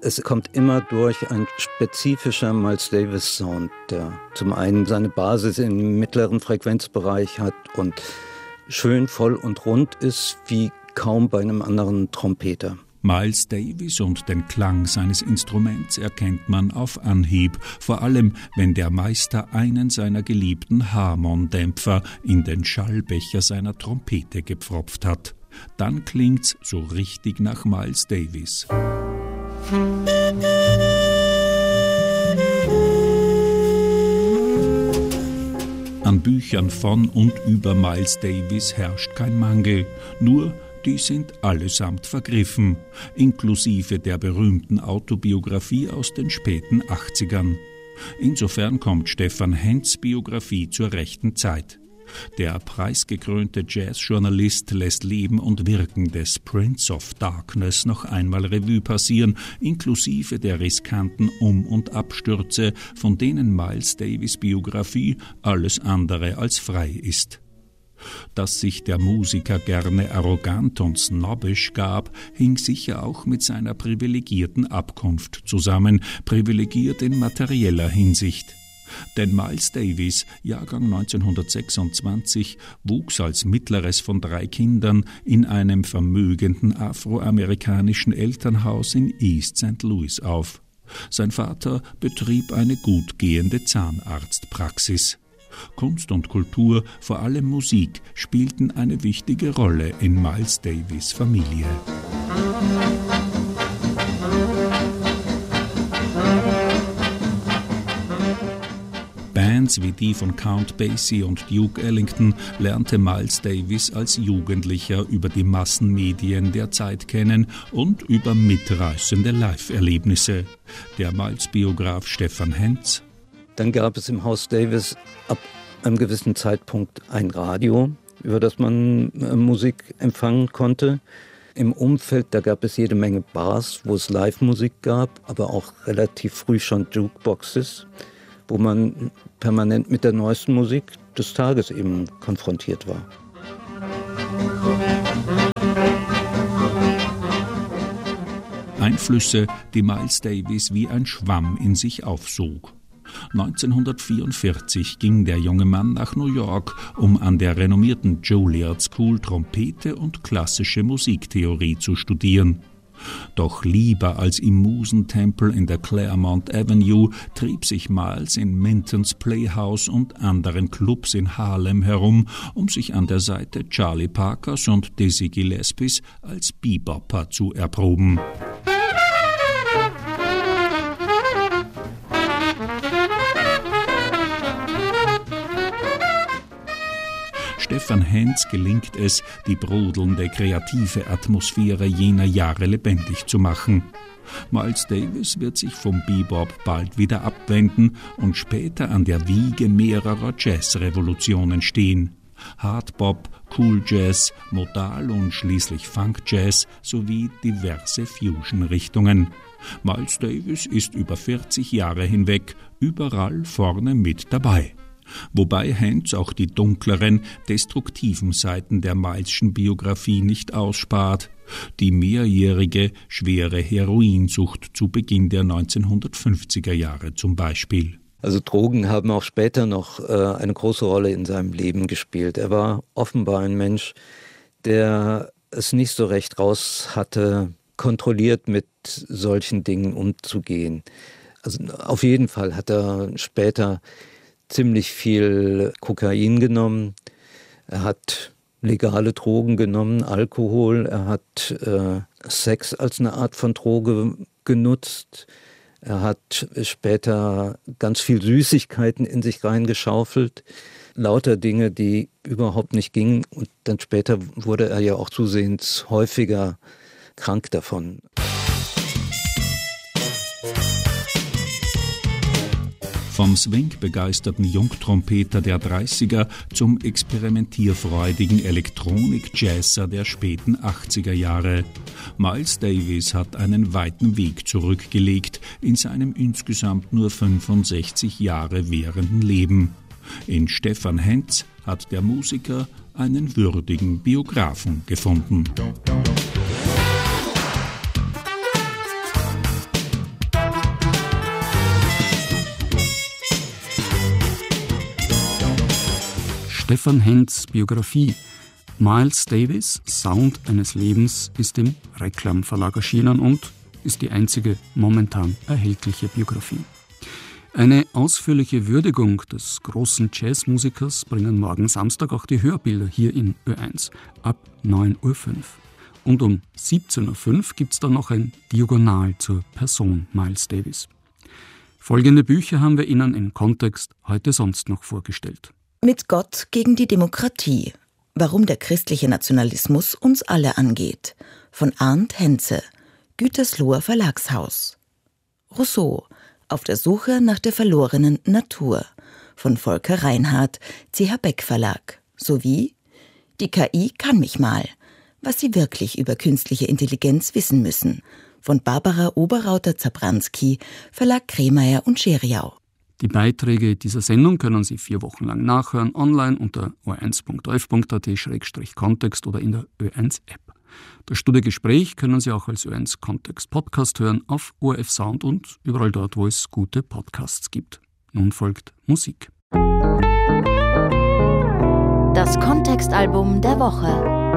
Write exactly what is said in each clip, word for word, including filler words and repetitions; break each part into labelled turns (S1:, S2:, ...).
S1: Es kommt immer durch ein spezifischer Miles Davis Sound, der zum einen seine Basis im mittleren Frequenzbereich hat und schön voll und rund ist, wie kaum bei einem anderen Trompeter.
S2: Miles Davis und den Klang seines Instruments erkennt man auf Anhieb, vor allem wenn der Meister einen seiner geliebten Harmon-Dämpfer in den Schallbecher seiner Trompete gepfropft hat. Dann klingt's so richtig nach Miles Davis. An Büchern von und über Miles Davis herrscht kein Mangel, nur die sind allesamt vergriffen, inklusive der berühmten Autobiografie aus den späten achtzigern. Insofern kommt Stefan Hentz' Biografie zur rechten Zeit. Der preisgekrönte Jazzjournalist lässt Leben und Wirken des Prince of Darkness noch einmal Revue passieren, inklusive der riskanten Um- und Abstürze, von denen Miles Davis' Biografie alles andere als frei ist. Dass sich der Musiker gerne arrogant und snobbisch gab, hing sicher auch mit seiner privilegierten Abkunft zusammen, privilegiert in materieller Hinsicht. Denn Miles Davis, Jahrgang neunzehnhundertsechsundzwanzig, wuchs als mittleres von drei Kindern in einem vermögenden afroamerikanischen Elternhaus in East Saint Louis auf. Sein Vater betrieb eine gut gehende Zahnarztpraxis. Kunst und Kultur, vor allem Musik, spielten eine wichtige Rolle in Miles Davis' Familie. Bands wie die von Count Basie und Duke Ellington lernte Miles Davis als Jugendlicher über die Massenmedien der Zeit kennen und über mitreißende Live-Erlebnisse. Der Miles-Biograf Stefan Hentz:
S1: Dann gab es im Haus Davis ab einem gewissen Zeitpunkt ein Radio, über das man äh, Musik empfangen konnte. Im Umfeld, da gab es jede Menge Bars, wo es Live-Musik gab, aber auch relativ früh schon Jukeboxes, wo man permanent mit der neuesten Musik des Tages eben konfrontiert war.
S2: Einflüsse, die Miles Davis wie ein Schwamm in sich aufsog. neunzehnhundertvierundvierzig ging der junge Mann nach New York, um an der renommierten Juilliard School Trompete und klassische Musiktheorie zu studieren. Doch lieber als im Musentempel in der Claremont Avenue trieb sich Miles in Mintons Playhouse und anderen Clubs in Harlem herum, um sich an der Seite Charlie Parkers und Dizzy Gillespies als Bebopper zu erproben. Stefan Hentz gelingt es, die brodelnde kreative Atmosphäre jener Jahre lebendig zu machen. Miles Davis wird sich vom Bebop bald wieder abwenden und später an der Wiege mehrerer Jazzrevolutionen stehen. Hardbop, Cool Jazz, Modal und schließlich Funk Jazz sowie diverse Fusion-Richtungen. Miles Davis ist über vierzig Jahre hinweg überall vorne mit dabei. Wobei Hentz auch die dunkleren, destruktiven Seiten der Mileschen Biografie nicht ausspart. Die mehrjährige, schwere Heroinsucht zu Beginn der neunzehnhundertfünfziger Jahre zum Beispiel.
S1: Also Drogen haben auch später noch äh, eine große Rolle in seinem Leben gespielt. Er war offenbar ein Mensch, der es nicht so recht raus hatte, kontrolliert mit solchen Dingen umzugehen. Also auf jeden Fall hat er später ziemlich viel Kokain genommen, er hat legale Drogen genommen, Alkohol, er hat äh, Sex als eine Art von Droge genutzt, er hat später ganz viel Süßigkeiten in sich reingeschaufelt, lauter Dinge, die überhaupt nicht gingen, und dann später wurde er ja auch zusehends häufiger krank davon.
S2: Vom Swing-begeisterten Jungtrompeter der dreißiger zum experimentierfreudigen Elektronik-Jazzer der späten achtziger Jahre. Miles Davis hat einen weiten Weg zurückgelegt in seinem insgesamt nur fünfundsechzig Jahre währenden Leben. In Stefan Hentz hat der Musiker einen würdigen Biografen gefunden.
S3: Stefan Hens Biografie Miles Davis, Sound eines Lebens ist im Reklam Verlag erschienen und ist die einzige momentan erhältliche Biografie. Eine ausführliche Würdigung des großen Jazzmusikers bringen morgen Samstag auch die Hörbilder hier in Ö eins ab neun Uhr fünf. Und um siebzehn Uhr fünf gibt es dann noch ein Diagonal zur Person Miles Davis. Folgende Bücher haben wir Ihnen im Kontext heute sonst noch vorgestellt.
S4: Mit Gott gegen die Demokratie. Warum der christliche Nationalismus uns alle angeht. Von Arndt Henze, Gütersloher Verlagshaus. Rousseau. Auf der Suche nach der verlorenen Natur von Volker Reinhardt, C H Beck Verlag, sowie Die K I kann mich mal, was Sie wirklich über künstliche Intelligenz wissen müssen, von Barbara Oberrauter-Zabranski, Verlag Kremeyer und Scheriau.
S3: Die Beiträge dieser Sendung können Sie vier Wochen lang nachhören, online unter o eins punkt o f punkt a t slash kontext oder in der Ö eins App. Das Studiogespräch können Sie auch als Ö eins Kontext Podcast hören auf O R F Sound und überall dort, wo es gute Podcasts gibt. Nun folgt Musik.
S5: Das Kontextalbum der Woche.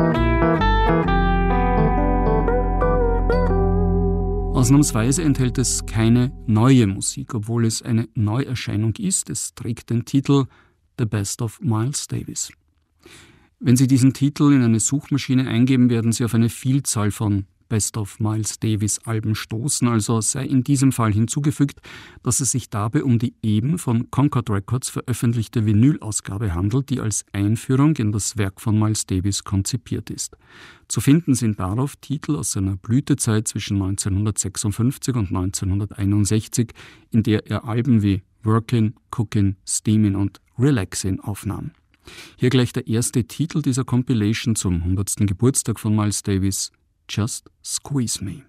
S3: Ausnahmsweise enthält es keine neue Musik, obwohl es eine Neuerscheinung ist. Es trägt den Titel The Best of Miles Davis. Wenn Sie diesen Titel in eine Suchmaschine eingeben, werden Sie auf eine Vielzahl von Best of Miles Davis Alben stoßen, also sei in diesem Fall hinzugefügt, dass es sich dabei um die eben von Concord Records veröffentlichte Vinylausgabe handelt, die als Einführung in das Werk von Miles Davis konzipiert ist. Zu finden sind darauf Titel aus seiner Blütezeit zwischen neunzehnhundertsechsundfünfzig und neunzehnhunderteinundsechzig, in der er Alben wie Workin', Cookin', Steamin' und Relaxin' aufnahm. Hier gleich der erste Titel dieser Compilation zum hundertsten Geburtstag von Miles Davis, Just Squeeze Me.